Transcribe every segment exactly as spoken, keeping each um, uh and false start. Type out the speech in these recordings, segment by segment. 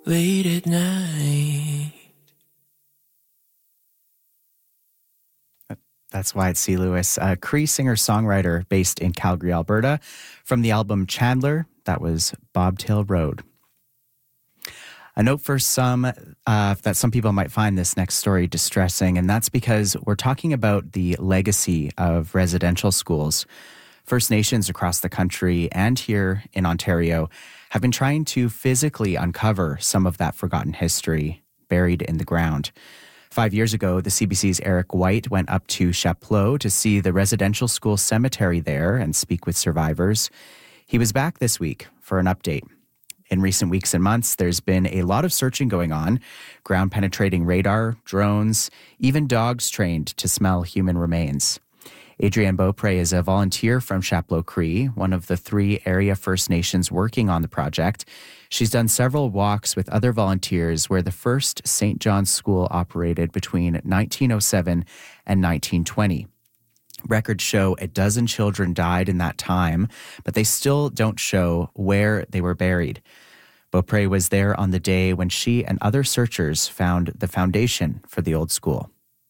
late at night. That's Wyatt C. Lewis, a Cree singer-songwriter based in Calgary, Alberta. From the album Chandler, that was Bobtail Road. A note for some uh, that some people might find this next story distressing, and that's because we're talking about the legacy of residential schools. First Nations across the country and here in Ontario have been trying to physically uncover some of that forgotten history buried in the ground. Five years ago, the C B C's Eric White went up to Chapleau to see the residential school cemetery there and speak with survivors. He was back this week for an update. In recent weeks and months, there's been a lot of searching going on, ground-penetrating radar, drones, even dogs trained to smell human remains. Adrienne Beaupre is a volunteer from Chapleau Cree, one of the three area First Nations working on the project. She's done several walks with other volunteers where the first Saint John's School operated between nineteen oh seven and nineteen twenty. Records show a dozen children died in that time, but they still don't show where they were buried. Beaupre was there on the day when she and other searchers found the foundation for the old school.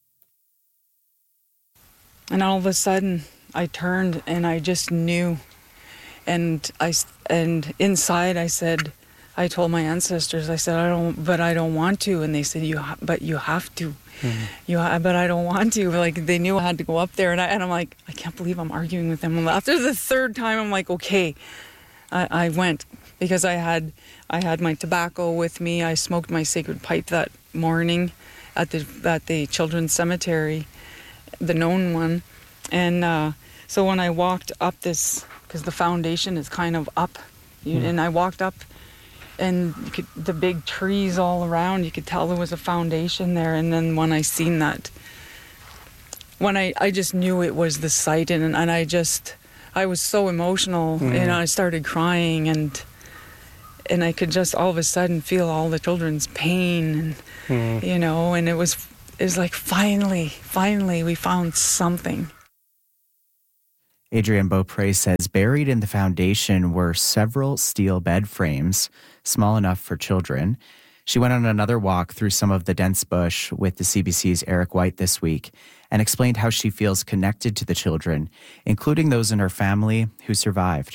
And all of a sudden, I turned and I just knew. And I and inside, I said, I told my ancestors, I said, I don't, but I don't want to. And they said, you, ha- but you have to. Mm-hmm. You, ha- but I don't want to. Like they knew I had to go up there, and I, and I'm like, I can't believe I'm arguing with them. And after the third time, I'm like, okay, I, I went because I had, I had my tobacco with me. I smoked my sacred pipe that morning at the at the children's cemetery, the known one, and uh, so when I walked up this, because the foundation is kind of up, you, mm. and I walked up. And you could, the big trees all around, you could tell there was a foundation there. And then when I seen that, when I, I just knew it was the site, and, and I just, I was so emotional, mm. and I started crying, and and I could just all of a sudden feel all the children's pain, and mm. you know, and it was, it was like, finally, finally, we found something. Adrienne Beaupre says buried in the foundation were several steel bed frames, small enough for children. She went on another walk through some of the dense bush with the C B C's Eric White this week and explained how she feels connected to the children, including those in her family who survived.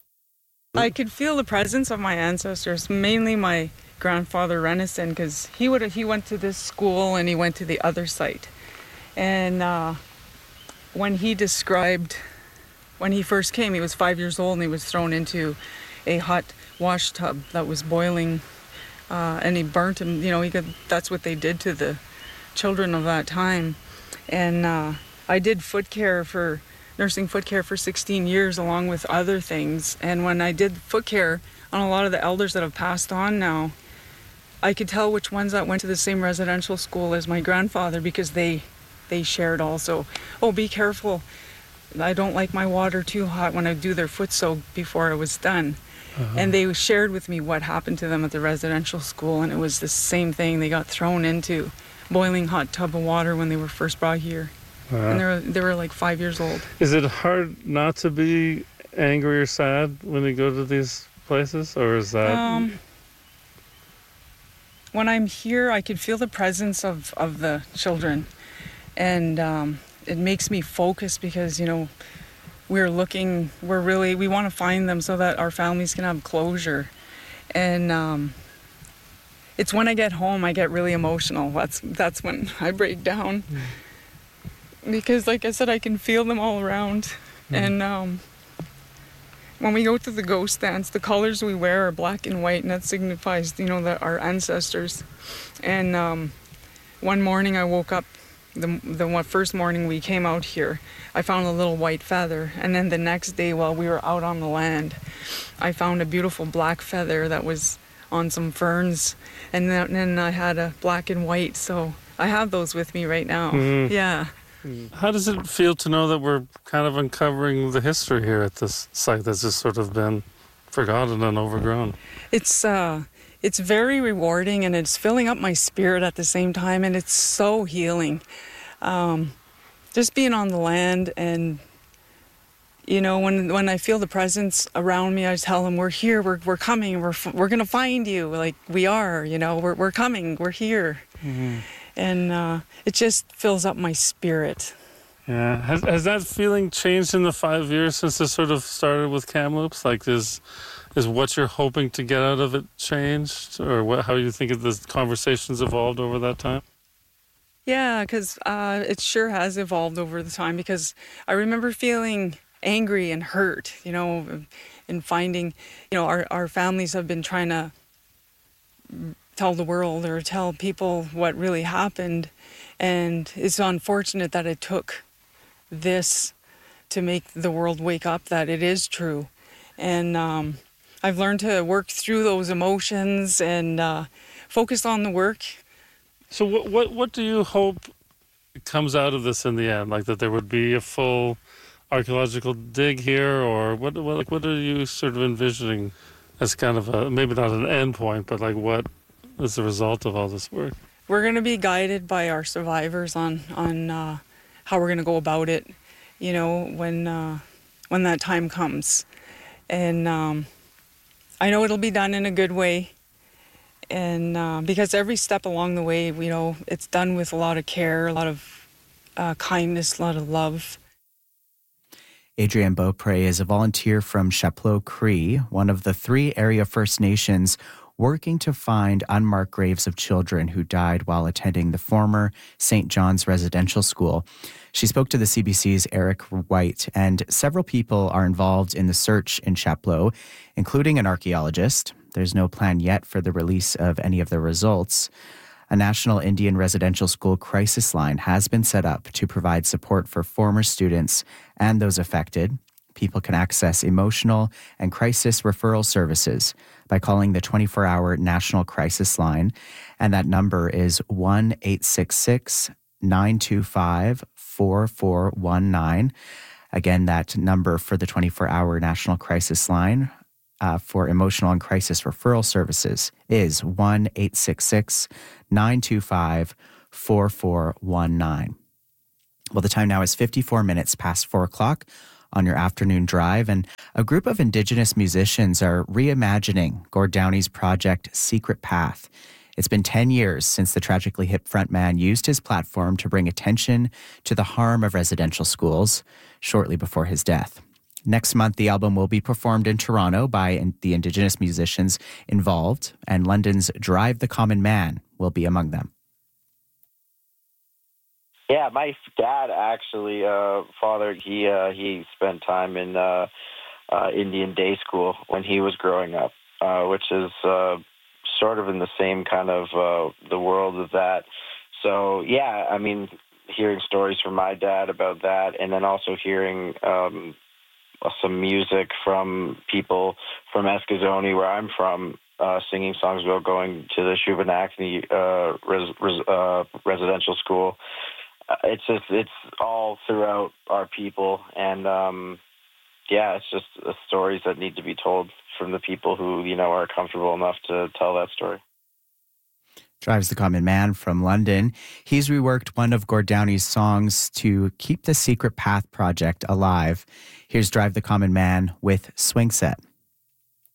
I could feel the presence of my ancestors, mainly my grandfather Renison, because he would he went to this school and he went to the other site. And uh, when he described... When he first came, he was five years old and he was thrown into a hot wash tub that was boiling, uh, and he burnt him. You know, he could, that's what they did to the children of that time. And uh, I did foot care for, nursing foot care for sixteen years along with other things. And when I did foot care on a lot of the elders that have passed on now, I could tell which ones that went to the same residential school as my grandfather, because they, they shared also, oh, be careful. I don't like my water too hot when I do their foot soak before it was done. Uh-huh. And they shared with me what happened to them at the residential school, and it was the same thing. They got thrown into boiling hot tub of water when they were first brought here. Uh-huh. And they were, they were like five years old. Is it hard not to be angry or sad when you go to these places, or is that... Um, when I'm here, I can feel the presence of, of the children, and... Um, it makes me focus because, you know, we're looking, we're really, we want to find them so that our families can have closure. And um, it's when I get home, I get really emotional. That's that's when I break down. Mm. Because, like I said, I can feel them all around. Mm. And um, when we go to the ghost dance, the colors we wear are black and white, and that signifies, you know, that our ancestors. And um, one morning I woke up, The, the one first morning we came out here, I found a little white feather. And then the next day while we were out on the land, I found a beautiful black feather that was on some ferns. And then, and then I had a black and white. So I have those with me right now. Mm-hmm. Yeah. How does it feel to know that we're kind of uncovering the history here at this site that's just sort of been forgotten and overgrown? It's... uh It's very rewarding, and it's filling up my spirit at the same time, and it's so healing. Um, just being on the land and you know, when when I feel the presence around me, I tell them, we're here, we're we're coming, we're we're gonna find you. Like, we are, you know, we're we're coming, we're here. Mm-hmm. And uh, it just fills up my spirit. Yeah. Has has that feeling changed in the five years since this sort of started with Kamloops? Like, is is what you're hoping to get out of it changed, or what? How you think of the conversations evolved over that time? Yeah, because uh, it sure has evolved over the time. Because I remember feeling angry and hurt, you know, and finding, you know, our, our families have been trying to tell the world or tell people what really happened. And it's unfortunate that it took this to make the world wake up that it is true. And um, I've learned to work through those emotions and uh, focus on the work. So what, what, what do you hope comes out of this in the end? Like, that there would be a full archaeological dig here, or what, what, like, what are you sort of envisioning as kind of a, maybe not an end point, but like what is the result of all this work? We're going to be guided by our survivors on, on uh, how we're going to go about it, you know, when, uh, when that time comes. And um, I know it'll be done in a good way. And uh, because every step along the way, you know, it's done with a lot of care, a lot of uh, kindness, a lot of love. Adrienne Beaupre is a volunteer from Chapleau Cree, one of the three area First Nations working to find unmarked graves of children who died while attending the former Saint John's Residential School. She spoke to the C B C's Eric White, and several people are involved in the search in Chapleau, including an archaeologist. There's no plan yet for the release of any of the results. A National Indian Residential School crisis line has been set up to provide support for former students and those affected. People can access emotional and crisis referral services by calling the twenty-four hour National Crisis Line, and that number is one eight six six, nine two five, four four one nine. Again, that number for the twenty-four hour National Crisis Line uh, for emotional and crisis referral services is one eight six six, nine two five, four four one nine. Well, the time now is fifty-four minutes past four o'clock on your afternoon drive, and a group of Indigenous musicians are reimagining Gord Downie's project Secret Path. It's been ten years since the tragically hip frontman used his platform to bring attention to the harm of residential schools shortly before his death. Next month, the album will be performed in Toronto by the Indigenous musicians involved, and London's Drive the Common Man will be among them. Yeah, my dad actually, uh, father, he uh, he spent time in uh, uh, Indian day school when he was growing up, uh, which is uh, sort of in the same kind of uh, the world of that. So, yeah, I mean, hearing stories from my dad about that, and then also hearing um, some music from people from Eskazoni, where I'm from, uh, singing songs about going to the Shubenacadie uh, res- res- uh, residential school. It's just, it's all throughout our people, and um, yeah, it's just uh, stories that need to be told from the people who, you know, are comfortable enough to tell that story. Drives the Common Man from London. He's reworked one of Gord Downie's songs to keep the Secret Path project alive. Here's Drive the Common Man with Swing Set.